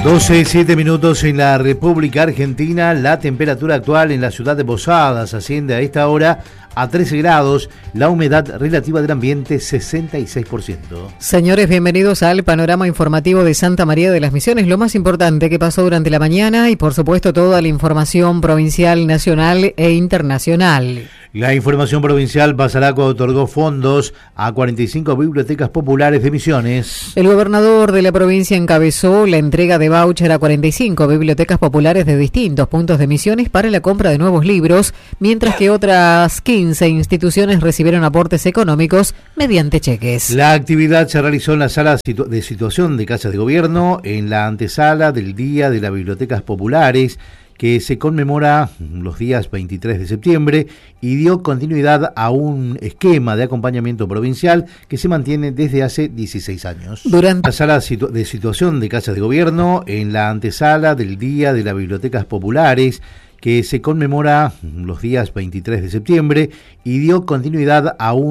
12:07 en la República Argentina. La temperatura actual en la ciudad de Posadas asciende a esta hora a 13 grados, la humedad relativa del ambiente 66%. Señores, bienvenidos al panorama informativo de Santa María de las Misiones, lo más importante que pasó durante la mañana y por supuesto toda la información provincial, nacional e internacional. La información provincial: Basaraco otorgó fondos a 45 bibliotecas populares de Misiones. El gobernador de la provincia encabezó la entrega de voucher a 45 bibliotecas populares de distintos puntos de Misiones para la compra de nuevos libros, mientras que otras 15 instituciones recibieron aportes económicos mediante cheques. La actividad se realizó en la sala de situación de Casas de Gobierno, en la antesala del Día de las Bibliotecas Populares, que se conmemora los días 23 de septiembre y dio continuidad a un esquema de acompañamiento provincial que se mantiene desde hace 16 años. Durante la sala de situación de Casas de Gobierno, en la antesala del Día de las Bibliotecas Populares, que se conmemora los días 23 de septiembre y dio continuidad a un